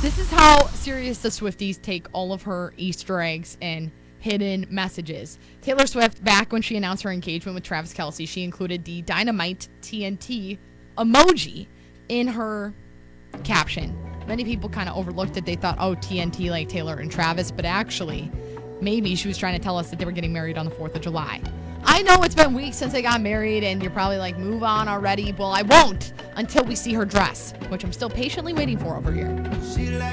This is how serious the Swifties take all of her Easter eggs and hidden messages. Taylor Swift, back when she announced her engagement with Travis Kelce, she included the Dynamite TNT emoji in her caption. Many people kind of overlooked it. They thought, oh, TNT like Taylor and Travis, but actually, maybe she was trying to tell us that they were getting married on the 4th of July. I know it's been weeks since they got married, and you're probably like, move on already. Well, I won't until we see her dress, which I'm still patiently waiting for over here. She like